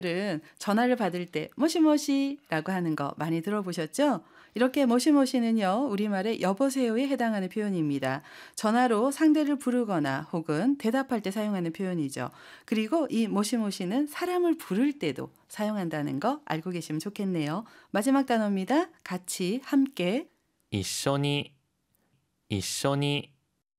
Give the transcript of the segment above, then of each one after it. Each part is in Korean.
은 전화를 받을 때 모시모시라고 하는 거 많이 들어보셨죠? 이렇게 모시모시는요, 우리말의 여보세요에 해당하는 표현입니다. 전화로 상대를 부르거나 혹은 대답할 때 사용하는 표현이죠. 그리고 이 모시모시는 사람을 부를 때도 사용한다는 거 알고 계시면 좋겠네요. 마지막 단어입니다. 같이, 함께. 一緒に、一緒に、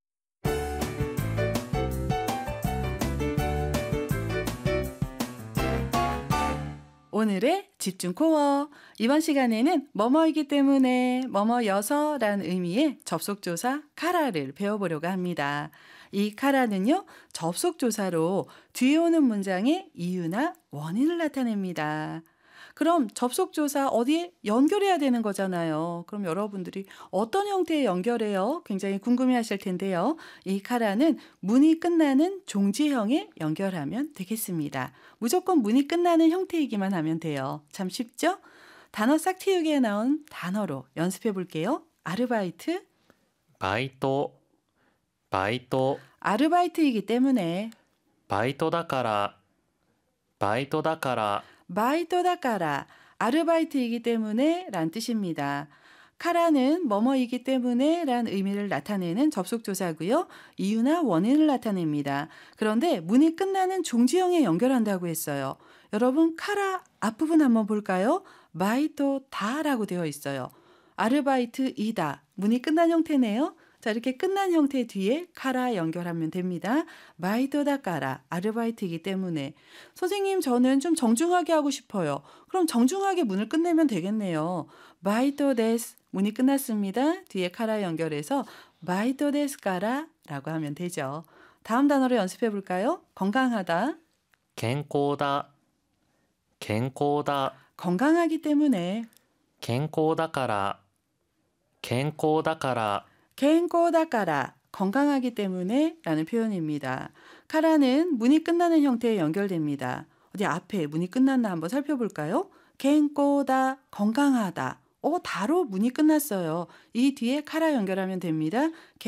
오늘의 집중 코어. 이번 시간에는 뭐뭐이기 때문에 뭐뭐여서라는 의미의 접속조사 카라를 배워보려고 합니다. 이 카라는요, 접속조사로 뒤에 오는 문장의 이유나 원인을 나타냅니다. 그럼 접속조사 어디에 연결해야 되는 거잖아요. 그럼 여러분들이 어떤 형태의 연결해요? 굉장히 궁금해하실 텐데요. 이 카라는 문이 끝나는 종지형에 연결하면 되겠습니다. 무조건 문이 끝나는 형태이기만 하면 돼요. 참 쉽죠? 단어 싹 틔우기에 나온 단어로 연습해 볼게요. 아르바이트, バイト、バイト、 아르바이트이기 때문에 バイトだから、バイトだから、 바이토다까라, 아르바이트이기 때문에 란 뜻입니다. 카라는 뭐뭐이기 때문에 란 의미를 나타내는 접속조사고요. 이유나 원인을 나타냅니다. 그런데 문이 끝나는 종지형에 연결한다고 했어요. 여러분, 카라 앞부분 한번 볼까요? 바이토다라고 되어 있어요. 아르바이트이다. 문이 끝난 형태네요. 자, 이렇게 끝난 형태 뒤에 카라 연결하면 됩니다. 바이토다까라, 아르바이트이기 때문에. 선생님, 저는 좀 정중하게 하고 싶어요. 그럼 정중하게 문을 끝내면 되겠네요. 바이토 데스, 문이 끝났습니다. 뒤에 카라 연결해서 바이토 데스까라 라고 하면 되죠. 다음 단어로 연습해 볼까요? 건강하다, 健康だ、健康だ、 건강하기 때문에, 健康だから、健康だから、 겐코다까라, 건강하기 때문에 라는 표현입니다. 카라는 문이 끝나는 형태에 연결됩니다. 어디 앞에 문이 끝났나 한번 살펴볼까요? 겐코다, 건강하다. 다로 문이 끝났어요. 이 뒤에 카라 연결하면 됩니다.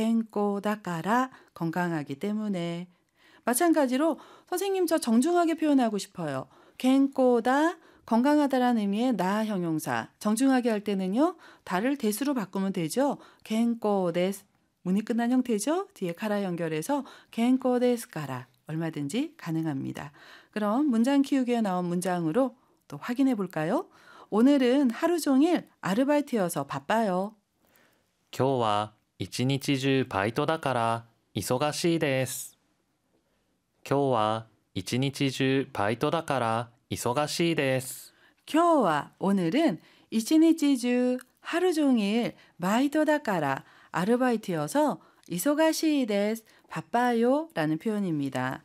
겐코다까라, 건강하기 때문에. 마찬가지로 선생님, 저 정중하게 표현하고 싶어요. 겐코다, 건강하다라는 의미의 나 형용사. 정중하게 할 때는요, 다를 대수로 바꾸면 되죠. 겐코 데스. 문이 끝난 형태죠. 뒤에 카라 연결해서 겐코 데스까라. 얼마든지 가능합니다. 그럼 문장 키우기에 나온 문장으로 또 확인해 볼까요? 오늘은 하루 종일 아르바이트여서 바빠요. 今日は一日中バイトだから忙しいです。今日は一日中バイトだから忙しいです。 今日は, 오늘은 이치니치주, 하루 종일 바이토다까라, 아르바이트여서 이소가시 데스, 바빠요 라는 표현입니다.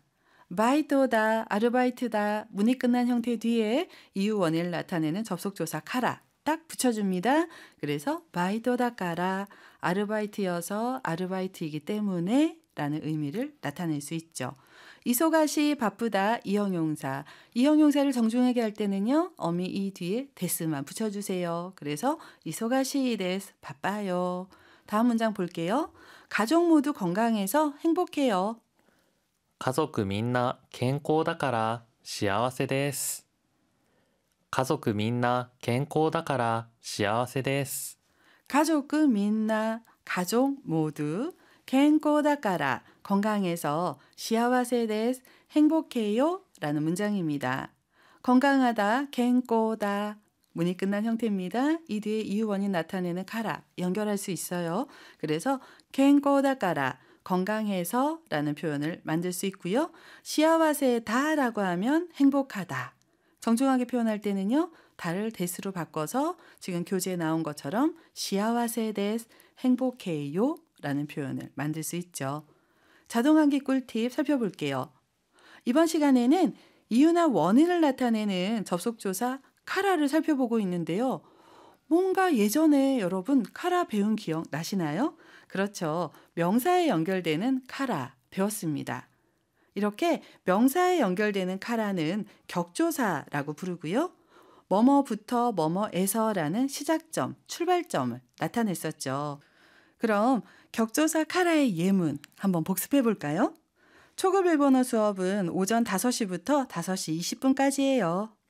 바이토다, 아르바이트다, 문이 끝난 형태 뒤에 이유 원인을 나타내는 접속조사 카라 딱 붙여줍니다. 그래서 바이토다까라, 아르바이트여서 아르바이트이기 때문에 라는 의미를 나타낼 수 있죠. 이소가시, 바쁘다, 이형용사. 이형용사를 정중하게 할 때는요, 어미 이 뒤에 데스만 붙여주세요. 그래서 이소가시 데스, 바빠요. 다음 문장 볼게요. 가족 모두 건강해서 행복해요. 家族みんな健康だから幸せです。家族みんな健康だから幸せです。 가족 민나, 가족 모두 겐코다까라, 건강해서 시아와세 데스, 행복해요 라는 문장입니다. 건강하다, 겐코다, 문이 끝난 형태입니다. 이 뒤에 이유 원인 나타내는 카라 연결할 수 있어요. 그래서 겐코다까라, 건강해서 라는 표현을 만들 수 있고요. 시아와세다 라고 하면 행복하다. 정중하게 표현할 때는요, 다를 데스로 바꿔서 지금 교재에 나온 것처럼 시아와세 데스, 행복해요 라는 표현을 만들 수 있죠. 자동환기 꿀팁 살펴볼게요. 이번 시간에는 이유나 원인을 나타내는 접속조사 카라를 살펴보고 있는데요. 뭔가 예전에 여러분 카라 배운 기억 나시나요? 그렇죠. 명사에 연결되는 카라 배웠습니다. 이렇게 명사에 연결되는 카라는 격조사라고 부르고요. 뭐뭐부터 뭐뭐에서라는 시작점, 출발점을 나타냈었죠. 그럼 격조사 카라의 예문 한번 복습해 볼까요? 초급 일본어 수업은 오전 5시부터 5시 20분까지예요.